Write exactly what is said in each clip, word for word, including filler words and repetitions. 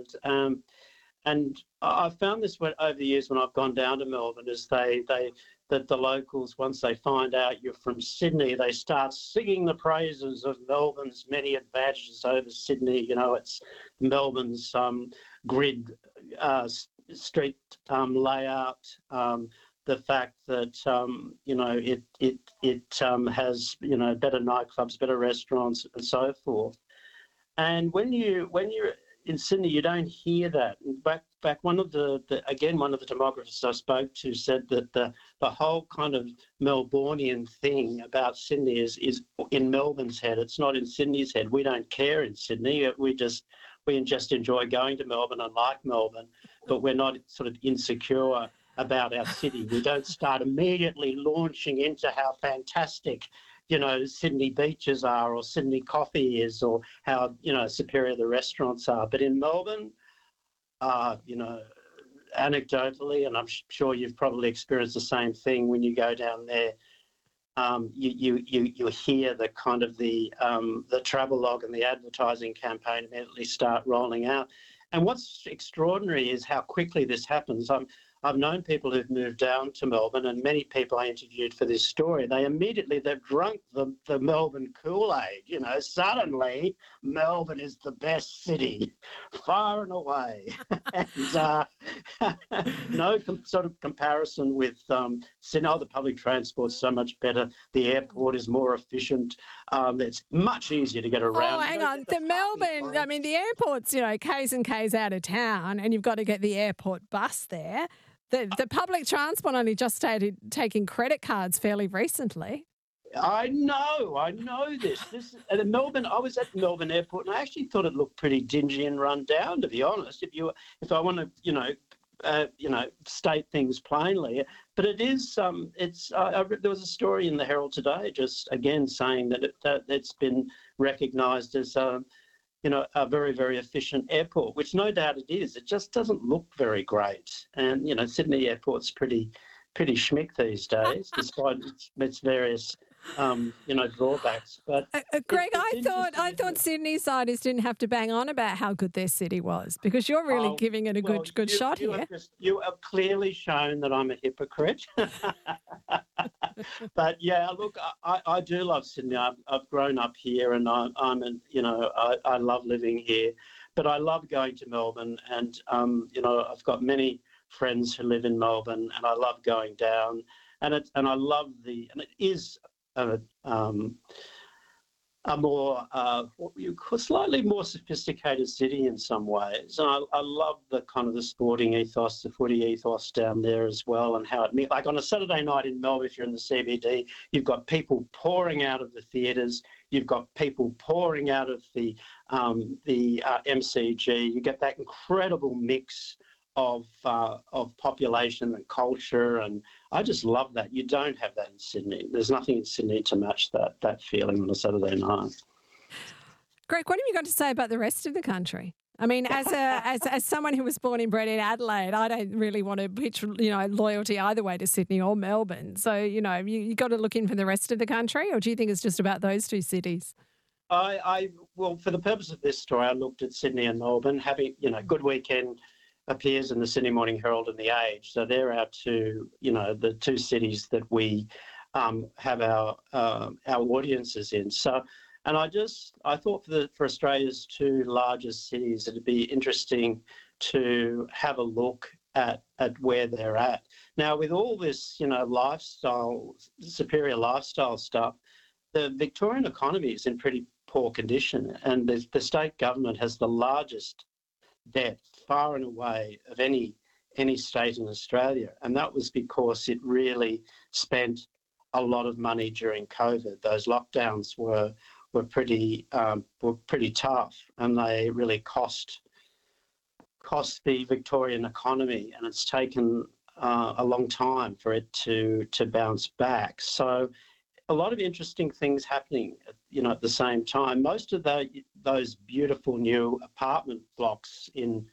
and um, and I- I've found this when, over the years when I've gone down to Melbourne, is they they that the locals, once they find out you're from Sydney, they start singing the praises of Melbourne's many advantages over Sydney. You know, it's Melbourne's um, grid uh, s- street um, layout. Um, the fact that um, you know it it it um, has you know better nightclubs, better restaurants, and so forth. And when you when you're in Sydney, you don't hear that. Back back one of the, the again one of the demographers I spoke to said that the the whole kind of Melbourneian thing about Sydney is is in Melbourne's head. It's not in Sydney's head. We don't care in Sydney. We just we just enjoy going to Melbourne and like Melbourne, but we're not sort of insecure about our city. We don't start immediately launching into how fantastic you know, Sydney beaches are or Sydney coffee is or how, you know, superior the restaurants are. But in Melbourne, uh, you know, anecdotally, and I'm sure you've probably experienced the same thing when you go down there, um, you, you, you, you hear the kind of the, um, the travelogue and the advertising campaign immediately start rolling out. And what's extraordinary is how quickly this happens. I'm, I've known people who've moved down to Melbourne, and many people I interviewed for this story, they immediately, they've drunk the, the Melbourne Kool-Aid. You know, suddenly Melbourne is the best city, far and away. and uh, no com- sort of comparison with um, Sydney. Oh, the public transport's so much better. The airport is more efficient. Um, it's much easier to get around. Oh, hang on. The Melbourne, I mean, the airport's, you know, K's and K's out of town, and you've got to get the airport bus there. The, the public transport only just started taking credit cards fairly recently. I know, I know this. This at Melbourne. I was at Melbourne Airport, and I actually thought it looked pretty dingy and run down. To be honest, if you, if I want to, you know, uh, you know, state things plainly, but it is. Um, it's. Uh, I, there was a story in the Herald today, just again saying that, it, that it's been recognised as. Um, you know, a very, very efficient airport, which no doubt it is. It just doesn't look very great. And, you know, Sydney Airport's pretty pretty schmick these days, despite its, its various, um, you know, drawbacks. But Uh, uh, it, Greg, it's I thought interesting, I isn't thought it? Sydney siders didn't have to bang on about how good their city was, because you're really Oh, giving it a well, good good you, shot you here. have just, you have clearly shown that I'm a hypocrite. But yeah, look, I, I do love Sydney. I've, I've grown up here, and I, I'm, an, you know, I, I love living here. But I love going to Melbourne, and um, you know, I've got many friends who live in Melbourne, and I love going down, and it, and I love the, and it is a, um, a more, uh, what you call slightly more sophisticated city in some ways. And I, I love the kind of the sporting ethos, the footy ethos down there as well, and how it, like on a Saturday night in Melbourne, if you're in the C B D, you've got people pouring out of the theatres, you've got people pouring out of the um, the uh, M C G. You get that incredible mix of uh, of population and culture, and I just love that. You don't have that in Sydney. There's nothing in Sydney to match that that feeling on a Saturday night. Greg, what have you got to say about the rest of the country? I mean, as a as as someone who was born and bred in Adelaide, I don't really want to pitch, you know, loyalty either way to Sydney or Melbourne. So, you know, you you got to look in for the rest of the country, or do you think it's just about those two cities? I, I well, for the purpose of this story, I looked at Sydney and Melbourne. Having you know, Good Weekend appears in the Sydney Morning Herald and the Age, so they're our two, you know, the two cities that we um, have our uh, our audiences in. So, and I just I thought for the for Australia's two largest cities, it'd be interesting to have a look at at where they're at now with all this, you know, lifestyle, superior lifestyle stuff. The Victorian economy is in pretty poor condition, and the, the state government has the largest debt far and away of any any state in Australia, and that was because it really spent a lot of money during COVID. Those lockdowns were were pretty um, were pretty tough, and they really cost cost the Victorian economy, and it's taken uh, a long time for it to to bounce back. So a lot of interesting things happening, you know, at the same time. Most of the, those beautiful new apartment blocks in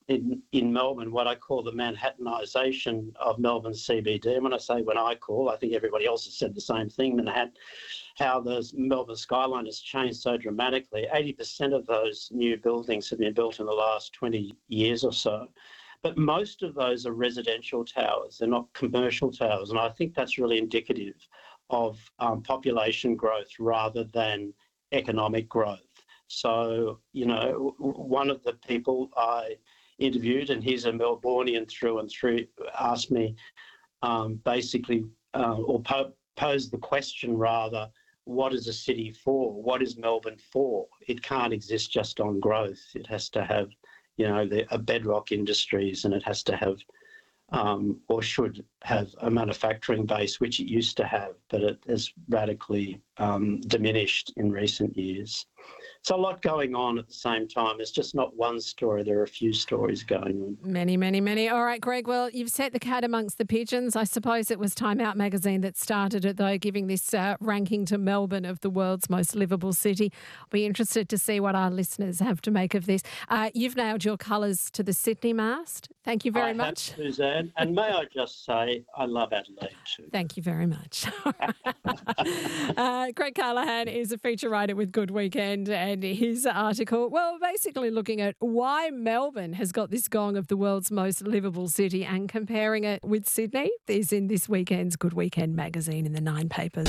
in, in Melbourne what I call the Manhattanisation of Melbourne C B D. And when I say when I call, I think everybody else has said the same thing, Manhattan, how the Melbourne skyline has changed so dramatically. eighty percent of those new buildings have been built in the last twenty years or so. But most of those are residential towers. They're not commercial towers. And I think that's really indicative of um, population growth rather than economic growth. So, you know, one of the people I interviewed, and he's a Melbourneian through and through, asked me um, basically, uh, or po- posed the question rather, what is a city for? What is Melbourne for? It can't exist just on growth. It has to have, you know, the a bedrock industries, and it has to have um, or should have a manufacturing base, which it used to have, but it has radically um, diminished in recent years. So a lot going on at the same time. It's just not one story. There are a few stories going on. Many, many, many. All right, Greg, well, you've set the cat amongst the pigeons. I suppose it was Time Out magazine that started it, though, giving this uh, ranking to Melbourne of the world's most livable city. I'll be interested to see what our listeners have to make of this. Uh, you've nailed your colours to the Sydney mast. Thank you very I much. Have, Suzanne. And may I just say, I love Adelaide too. Thank you very much. uh, Greg Callaghan is a feature writer with Good Weekend, and his article, well, basically looking at why Melbourne has got this gong of the world's most livable city and comparing it with Sydney is in this weekend's Good Weekend magazine in the Nine papers.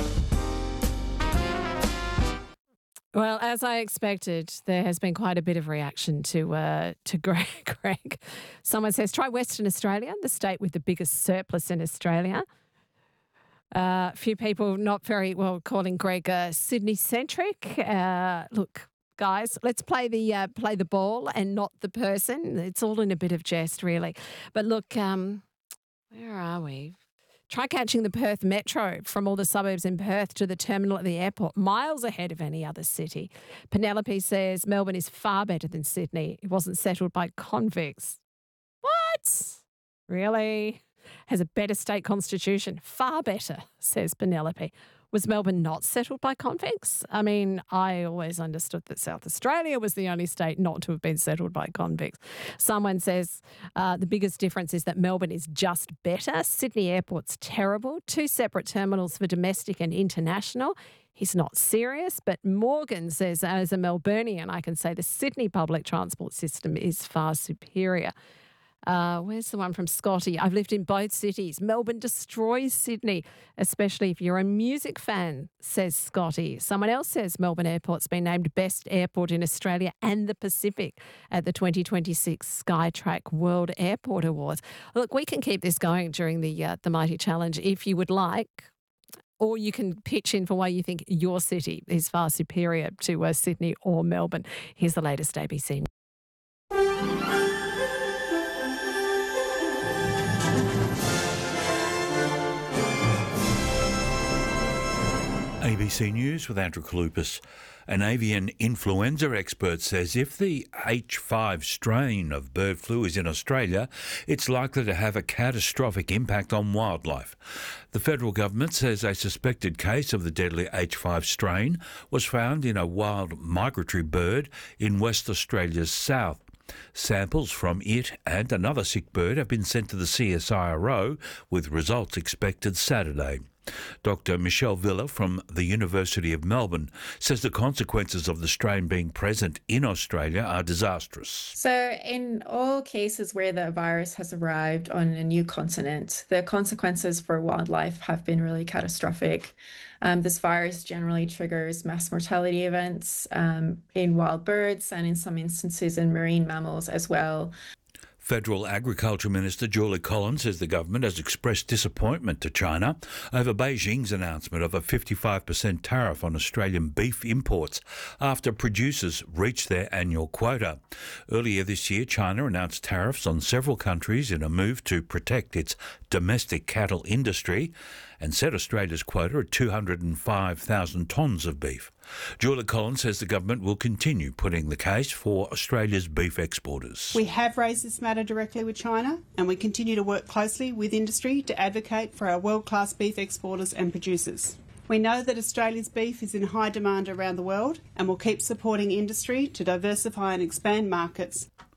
Well, as I expected, there has been quite a bit of reaction to uh, to Greg. Greg. Someone says, try Western Australia, the state with the biggest surplus in Australia. A uh, few people not very well calling Greg uh, Sydney-centric. Uh, look, guys, let's play the uh, play the ball and not the person. It's all in a bit of jest, really. But look, um, where are we? Try catching the Perth Metro from all the suburbs in Perth to the terminal at the airport, miles ahead of any other city. Penelope says Melbourne is far better than Sydney. It wasn't settled by convicts. What? Really? Has a better state constitution. Far better, says Penelope. Was Melbourne not settled by convicts? I mean, I always understood that South Australia was the only state not to have been settled by convicts. Someone says uh, the biggest difference is that Melbourne is just better. Sydney Airport's terrible. Two separate terminals for domestic and international. He's not serious, but Morgan says, as a Melburnian, I can say the Sydney public transport system is far superior. Uh, where's the one from Scotty? I've lived in both cities. Melbourne destroys Sydney, especially if you're a music fan, says Scotty. Someone else says Melbourne Airport's been named best airport in Australia and the Pacific at the twenty twenty-six Skytrack World Airport Awards. Look, we can keep this going during the uh, the Mighty Challenge if you would like, or you can pitch in for why you think your city is far superior to uh, Sydney or Melbourne. Here's the latest A B C News. A B C News with Andrew Kalupas. An avian influenza expert says if the H five strain of bird flu is in Australia, it's likely to have a catastrophic impact on wildlife. The federal government says a suspected case of the deadly H five strain was found in a wild migratory bird in West Australia's south. Samples from it and another sick bird have been sent to the C S I R O, with results expected Saturday. Doctor Michelle Villa from the University of Melbourne says the consequences of the strain being present in Australia are disastrous. So in all cases where the virus has arrived on a new continent, the consequences for wildlife have been really catastrophic. Um, this virus generally triggers mass mortality events um, in wild birds and in some instances in marine mammals as well. Federal Agriculture Minister Julie Collins says the government has expressed disappointment to China over Beijing's announcement of a fifty-five percent tariff on Australian beef imports after producers reached their annual quota. Earlier this year, China announced tariffs on several countries in a move to protect its domestic cattle industry and set Australia's quota at two hundred five thousand tonnes of beef. Julie Collins says the government will continue putting the case for Australia's beef exporters. We have raised this matter directly with China, and we continue to work closely with industry to advocate for our world-class beef exporters and producers. We know that Australia's beef is in high demand around the world, and will keep supporting industry to diversify and expand markets.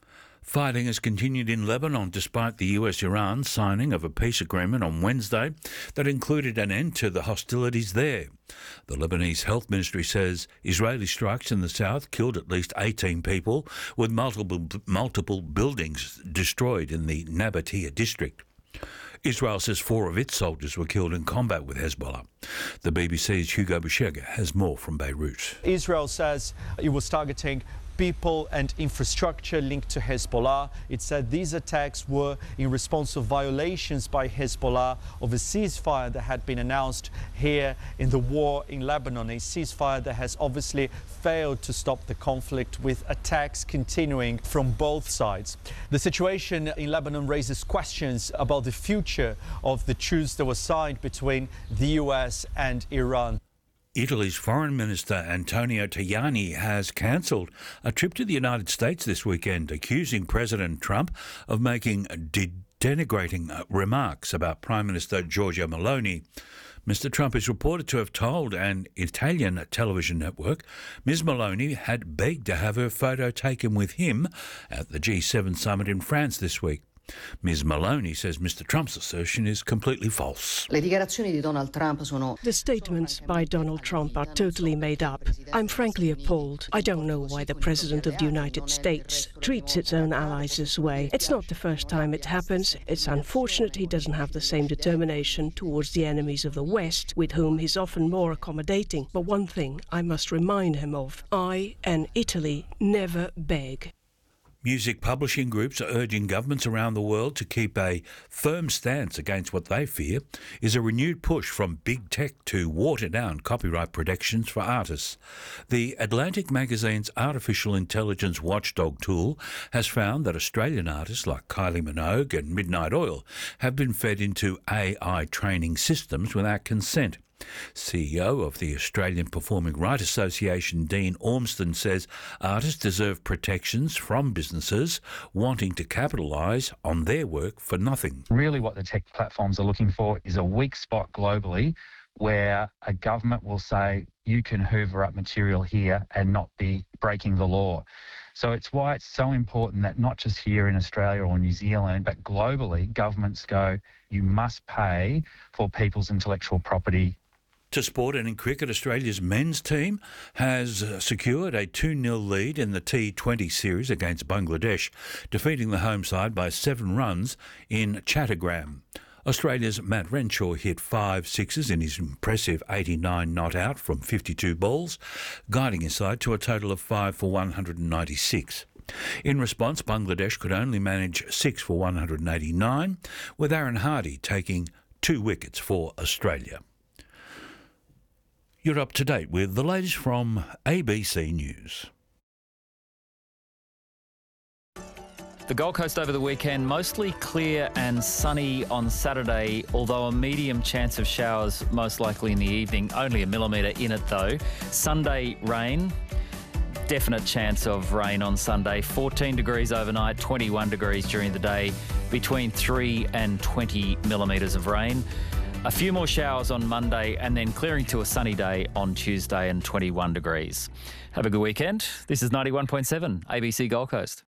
Fighting has continued in Lebanon despite the U S-Iran signing of a peace agreement on Wednesday that included an end to the hostilities there. The Lebanese Health Ministry says Israeli strikes in the south killed at least eighteen people, with multiple multiple buildings destroyed in the Nabatea district. Israel says four of its soldiers were killed in combat with Hezbollah. The B B C's Hugo Bashega has more from Beirut. Israel says it was targeting people and infrastructure linked to Hezbollah. It said these attacks were in response to violations by Hezbollah of a ceasefire that had been announced here in the war in Lebanon, a ceasefire that has obviously failed to stop the conflict, with attacks continuing from both sides. The situation in Lebanon raises questions about the future of the truce that was signed between the U S and Iran. Italy's Foreign Minister Antonio Tajani has cancelled a trip to the United States this weekend, accusing President Trump of making de- denigrating remarks about Prime Minister Giorgia Meloni. Mister Trump is reported to have told an Italian television network Miz Meloni had begged to have her photo taken with him at the G seven summit in France this week. Miz Meloni says Mister Trump's assertion is completely false. Le dichiarazioni di Donald Trump sono... The statements by Donald Trump are totally made up. I'm frankly appalled. I don't know why the President of the United States treats its own allies this way. It's not the first time it happens. It's unfortunate he doesn't have the same determination towards the enemies of the West, with whom he's often more accommodating. But one thing I must remind him of: I and Italy never beg. Music publishing groups are urging governments around the world to keep a firm stance against what they fear is a renewed push from big tech to water down copyright protections for artists. The Atlantic magazine's artificial intelligence watchdog tool has found that Australian artists like Kylie Minogue and Midnight Oil have been fed into A I training systems without consent. C E O of the Australian Performing Rights Association, Dean Ormston, says artists deserve protections from businesses wanting to capitalise on their work for nothing. Really what the tech platforms are looking for is a weak spot globally where a government will say you can hoover up material here and not be breaking the law. So it's why it's so important that not just here in Australia or New Zealand, but globally, governments go, you must pay for people's intellectual property. To sport, and in cricket, Australia's men's team has secured a two nil lead in the T twenty series against Bangladesh, defeating the home side by seven runs in Chattogram. Australia's Matt Renshaw hit five sixes in his impressive eighty-nine not out from fifty-two balls, guiding his side to a total of five for one hundred ninety-six. In response, Bangladesh could only manage six for one hundred eighty-nine, with Aaron Hardy taking two wickets for Australia. You're up to date with the latest from A B C News. The Gold Coast over the weekend, mostly clear and sunny on Saturday, although a medium chance of showers most likely in the evening, only a millimetre in it though. Sunday, rain. Definite chance of rain on Sunday. fourteen degrees overnight, twenty-one degrees during the day, between three and twenty millimetres of rain. A few more showers on Monday and then clearing to a sunny day on Tuesday and twenty-one degrees. Have a good weekend. This is ninety-one point seven A B C Gold Coast.